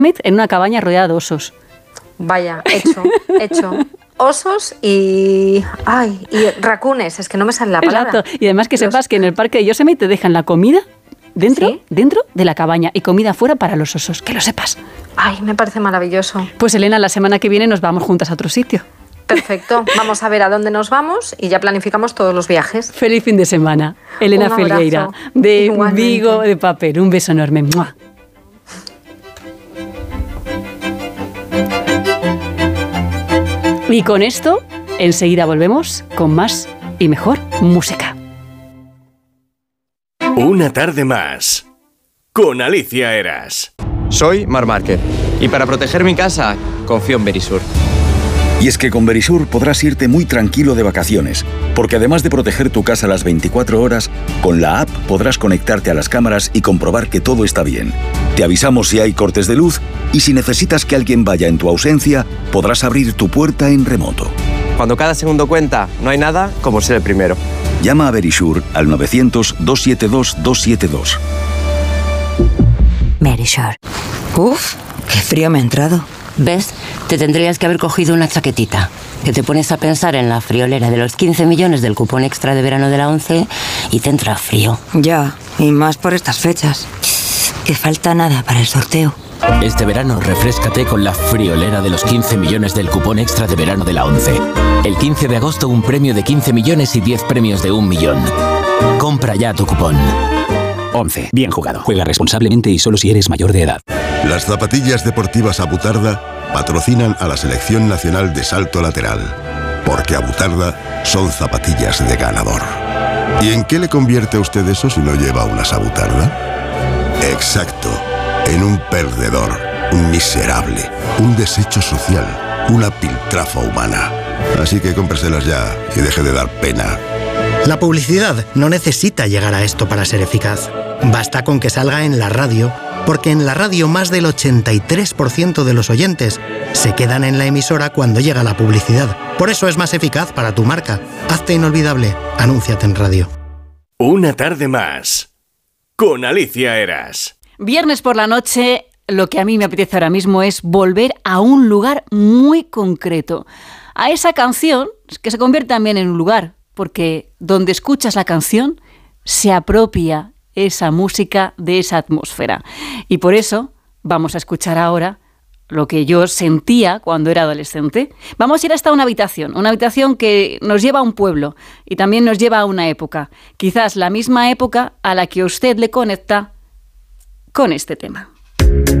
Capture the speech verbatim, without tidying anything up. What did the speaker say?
en una cabaña rodeada de osos. Vaya, hecho, hecho. Osos y... Ay, y racunes, es que no me sale la palabra. Exacto, y además que Los... sepas que en el parque de Yosemite te dejan la comida dentro, ¿sí? dentro de la cabaña y comida fuera para los osos, que lo sepas. Ay, me parece maravilloso. Pues Elena, la semana que viene nos vamos juntas a otro sitio. Perfecto, vamos a ver a dónde nos vamos y ya planificamos todos los viajes. Feliz fin de semana. Elena Felgueira, de Igualmente. Vigo de Papel. Un beso enorme. ¡Mua! Y con esto, enseguida volvemos con más y mejor música. Una tarde más, con Alicia Eras. Soy Marc Márquez, y para proteger mi casa, confío en Verisur. Y es que con Verisur podrás irte muy tranquilo de vacaciones, porque además de proteger tu casa las veinticuatro horas, con la app podrás conectarte a las cámaras y comprobar que todo está bien. Te avisamos si hay cortes de luz y si necesitas que alguien vaya en tu ausencia, podrás abrir tu puerta en remoto. Cuando cada segundo cuenta, no hay nada como ser el primero. Llama a Verisur al novecientos, doscientos setenta y dos, doscientos setenta y dos. Verisur. Uf, qué frío me ha entrado. ¿Ves? Te tendrías que haber cogido una chaquetita. Que te pones a pensar en la friolera de los quince millones del cupón extra de verano de la ONCE y te entra frío. Ya, y más por estas fechas. Que falta nada para el sorteo. Este verano refréscate con la friolera de los quince millones del cupón extra de verano de la ONCE. El quince de agosto un premio de quince millones y diez premios de un millón. Compra ya tu cupón. ONCE. Bien jugado. Juega responsablemente y solo si eres mayor de edad. Las zapatillas deportivas Abutarda patrocinan a la Selección Nacional de Salto Lateral. Porque Abutarda son zapatillas de ganador. ¿Y en qué le convierte a usted eso si no lleva unas Abutarda? Exacto. En un perdedor, un miserable, un desecho social, una piltrafa humana. Así que cómpreselas ya y deje de dar pena. La publicidad no necesita llegar a esto para ser eficaz. Basta con que salga en la radio, porque en la radio más del ochenta y tres por ciento de los oyentes se quedan en la emisora cuando llega la publicidad. Por eso es más eficaz para tu marca. Hazte inolvidable. Anúnciate en radio. Una tarde más, con Alicia Eras. Viernes por la noche, lo que a mí me apetece ahora mismo es volver a un lugar muy concreto. A esa canción que se convierte también en un lugar, porque donde escuchas la canción se apropia esa música de esa atmósfera. Y por eso vamos a escuchar ahora lo que yo sentía cuando era adolescente. Vamos a ir hasta una habitación, una habitación que nos lleva a un pueblo y también nos lleva a una época, quizás la misma época a la que usted le conecta con este tema.